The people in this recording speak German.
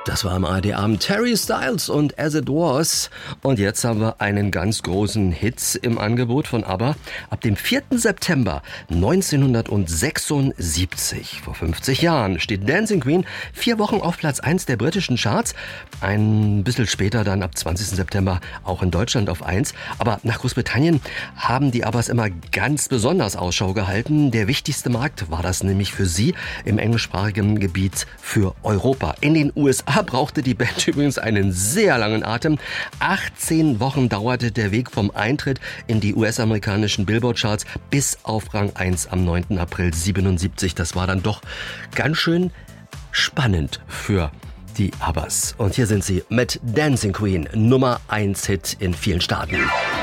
Das war am ARD-Abend Terry Styles und As It Was. Und jetzt haben wir einen ganz großen Hit im Angebot von ABBA. Ab dem 4. September 1976, vor 50 Jahren, steht Dancing Queen 4 Wochen auf Platz 1 der britischen Charts. Ein bisschen später dann ab 20. September auch in Deutschland auf 1. Aber nach Großbritannien haben die ABBAs immer ganz besonders Ausschau gehalten. Der wichtigste Markt war das nämlich für sie im englischsprachigen Gebiet für Europa. In den USA brauchte die Band übrigens einen sehr langen Atem. 18 Wochen dauerte der Weg vom Eintritt in die US-amerikanischen Billboard-Charts bis auf Rang 1 am 9. April 77. Das war dann doch ganz schön spannend für die ABBAs. Und hier sind sie mit Dancing Queen, Nummer 1 Hit in vielen Staaten.